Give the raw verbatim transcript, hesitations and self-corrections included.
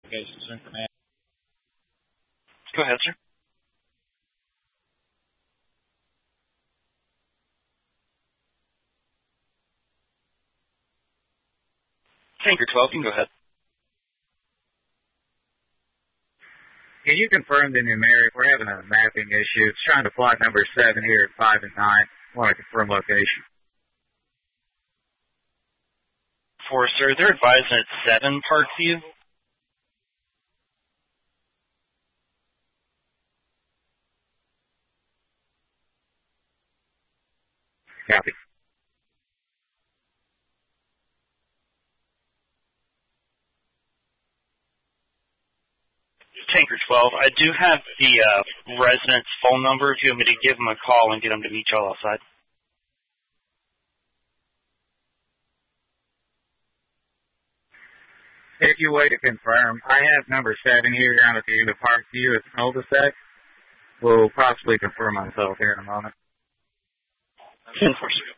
Go ahead, sir. Tanker twelve, you can go ahead. Can you confirm the numeric? We're having a mapping issue. It's trying to plot number seven here at five and nine. I want to confirm location. Four, sir. They're advising at seven Parkview. Copy. Tanker twelve, I do have the uh, resident's phone number if you want me to give them a call and get them to meet y'all outside. If you wait to confirm, I have number seven here down at the end of Parkview at the cul-de-sac. We'll possibly confirm myself here in a moment. ten four, sir.